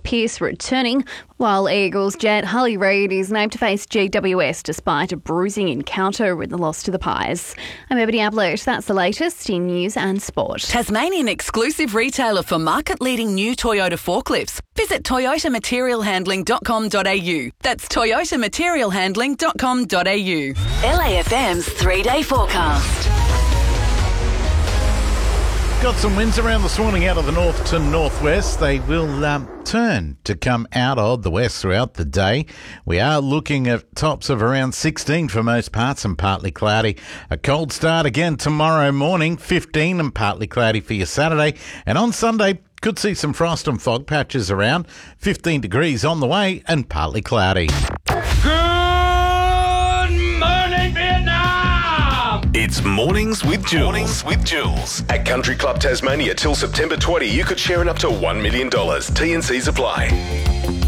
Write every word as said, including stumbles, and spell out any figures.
Pearce returning, while Eagles jet Harley Reid is named to face G W S despite a bruising encounter with the loss to the Pies. I'm Ebony Ablett. That's the latest in news and sport. Tasmanian exclusive retailer for market-leading new Toyota forklifts. Visit toyota material handling dot com dot a u. That's toyota material handling dot com dot a u. L A F M's three-day forecast. Got some winds around this morning out of the north to northwest. They will um, turn to come out of the west throughout the day. We are looking at tops of around sixteen for most parts and partly cloudy. A cold start again tomorrow morning, fifteen and partly cloudy for your Saturday. And on Sunday, could see some frost and fog patches around. fifteen degrees on the way and partly cloudy. Good morning, Vietnam! It's Mornings with Jules. Mornings with Jules. At Country Club Tasmania till September twentieth, you could share in up to one million dollars. T and C's apply.